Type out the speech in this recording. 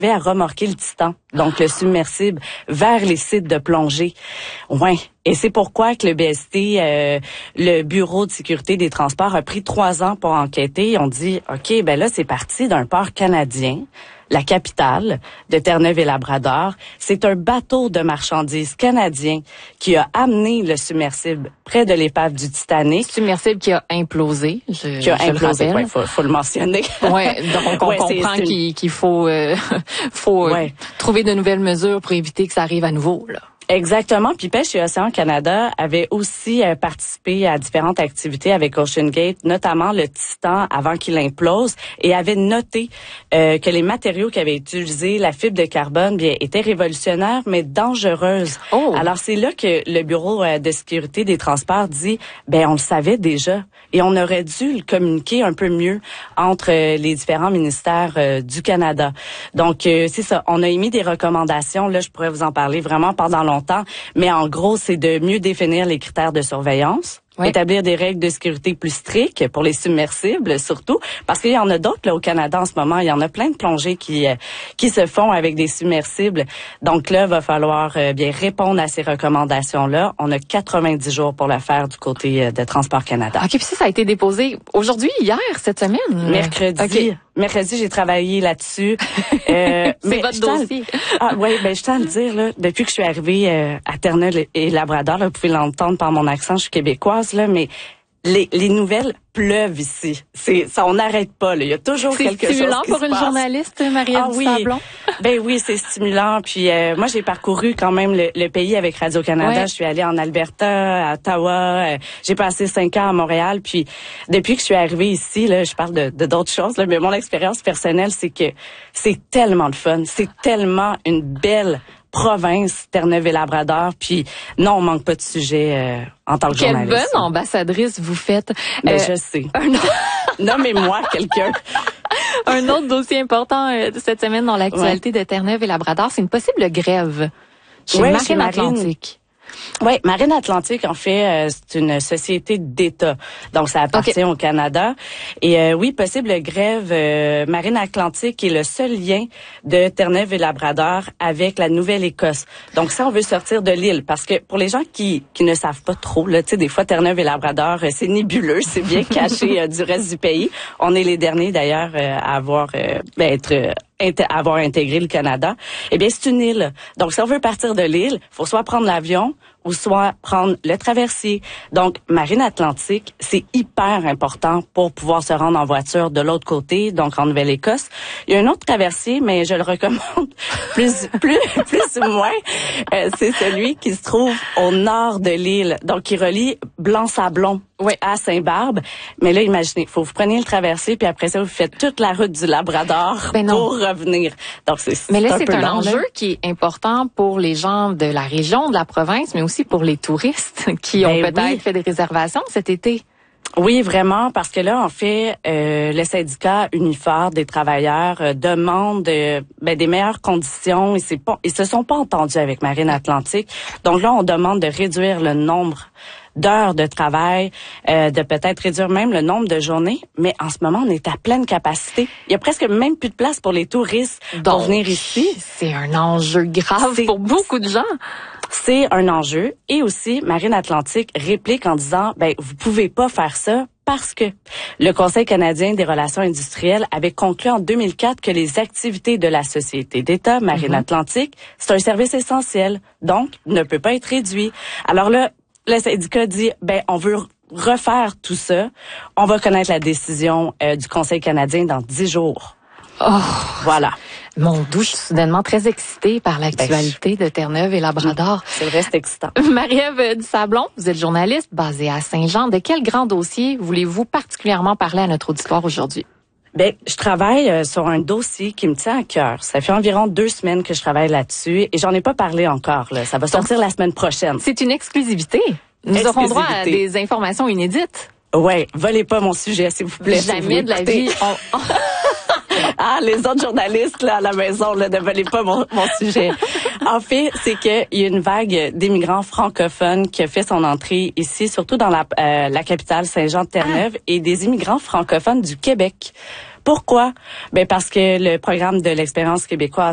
à remorquer le Titan, donc le submersible, vers les sites de plongée. Ouais. Et c'est pourquoi que le BST, le Bureau de sécurité des transports, a pris 3 ans pour enquêter. Ils ont dit, OK, ben là, c'est parti d'un port canadien, la capitale de Terre-Neuve-et-Labrador. C'est un bateau de marchandises canadien qui a amené le submersible près de l'épave du Titanic. Submersible qui a implosé. Qui a implosé, ouais, faut le mentionner. Ouais, donc on comprend qu'il faut trouver de nouvelles mesures pour éviter que ça arrive à nouveau, là. Exactement. Puis Pêche et Océan Canada avait aussi participé à différentes activités avec OceanGate, notamment le Titan avant qu'il implose, et avait noté que les matériaux qui avaient été utilisés, la fibre de carbone, bien, étaient révolutionnaires mais dangereuses. Oh. Alors c'est là que le Bureau de sécurité des transports dit, ben on le savait déjà et on aurait dû le communiquer un peu mieux entre les différents ministères du Canada. Donc c'est ça. On a émis des recommandations. Là, je pourrais vous en parler vraiment pendant longtemps. Mais en gros, c'est de mieux définir les critères de surveillance, établir des règles de sécurité plus strictes pour les submersibles surtout, parce qu'il y en a d'autres là au Canada en ce moment. Il y en a plein de plongées qui se font avec des submersibles. Donc là, il va falloir bien répondre à ces recommandations-là. On a 90 jours pour le faire du côté de Transport Canada. OK, puis ça a été déposé aujourd'hui, hier, cette semaine? Mercredi. Okay. Mercredi, j'ai travaillé là-dessus. C'est votre dossier. Je tiens à le dire, là, depuis que je suis arrivée à Terre-Neuve-et-Labrador, là, vous pouvez l'entendre par mon accent, je suis québécoise, là, mais les nouvelles pleuvent ici. Ça, on n'arrête pas, là. Il y a toujours quelque chose qui se passe. C'est stimulant pour une journaliste, Marie-Ève Sablon? Ben oui, c'est stimulant. Puis moi, j'ai parcouru quand même le pays avec Radio-Canada. Ouais. Je suis allée en Alberta, à Ottawa. J'ai passé 5 ans à Montréal. Puis depuis que je suis arrivée ici, là, je parle de d'autres choses, là, mais mon expérience personnelle, c'est que c'est tellement de fun. C'est tellement une belle province, Terre-Neuve-et-Labrador, puis non, on manque pas de sujet en tant que journaliste. Quelle bonne ambassadrice vous faites. Ben, je sais. Nommez-moi quelqu'un. Un autre dossier important de cette semaine dans l'actualité de Terre-Neuve-et-Labrador, c'est une possible grève chez Marine Atlantique. Oui, Marine Atlantique, en fait, c'est une société d'État. Donc, ça appartient au Canada. Et oui, possible grève. Marine Atlantique est le seul lien de Terre-Neuve-et-Labrador avec la Nouvelle-Écosse. Donc, ça, on veut sortir de l'île. Parce que pour les gens qui ne savent pas trop, là, tu sais, des fois, Terre-Neuve-et-Labrador, c'est nébuleux, c'est bien caché du reste du pays. On est les derniers, d'ailleurs, à avoir avoir intégré le Canada. Eh bien, c'est une île. Donc, si on veut partir de l'île, faut soit prendre l'avion ou soit prendre le traversier. Donc, Marine Atlantique, c'est hyper important pour pouvoir se rendre en voiture de l'autre côté, donc en Nouvelle-Écosse. Il y a un autre traversier, mais je le recommande plus ou moins. C'est celui qui se trouve au nord de l'île, donc qui relie Blanc-Sablon à Saint-Barbe. Mais là, imaginez, faut que vous preniez le traversier, puis après ça, vous faites toute la route du Labrador pour revenir. Donc, mais là, c'est un enjeu qui est important pour les gens de la région, de la province, mais aussi pour les touristes qui ont peut-être fait des réservations cet été. Oui, vraiment, parce que là, en fait, le syndicat Unifor des travailleurs demande des meilleures conditions. Ils se sont pas entendus avec Marine Atlantique. Donc là, on demande de réduire le nombre d'heures de travail, de peut-être réduire même le nombre de journées. Mais en ce moment, on est à pleine capacité. Il y a presque même plus de place pour les touristes pour venir ici. C'est un enjeu grave pour beaucoup de gens. C'est un enjeu. Et aussi, Marine Atlantique réplique en disant, vous pouvez pas faire ça parce que le Conseil canadien des relations industrielles avait conclu en 2004 que les activités de la société d'État, Marine Atlantique, c'est un service essentiel, donc ne peut pas être réduit. Alors là, le syndicat dit, on veut refaire tout ça. On va connaître la décision du Conseil canadien dans 10 jours. Oh. Voilà. Mon Dieu, je suis soudainement très excitée par l'actualité de Terre-Neuve-et-Labrador. C'est vrai, c'est excitant. Marie-Ève Sablon, vous êtes journaliste basée à Saint-Jean. De quel grand dossier voulez-vous particulièrement parler à notre auditoire aujourd'hui? Je travaille sur un dossier qui me tient à cœur. Ça fait environ 2 semaines que je travaille là-dessus et j'en ai pas parlé encore. Là. Ça va sortir la semaine prochaine. C'est une exclusivité. Nous aurons droit à des informations inédites. Ouais, volez pas mon sujet, s'il vous plaît. Jamais de la vie. Les autres journalistes là à la maison, là, ne volez pas mon sujet. En fait, c'est qu'il y a une vague d'immigrants francophones qui a fait son entrée ici, surtout dans la capitale Saint-Jean-de-Terre-Neuve, et des immigrants francophones du Québec. Pourquoi? Parce que le programme de l'expérience québécoise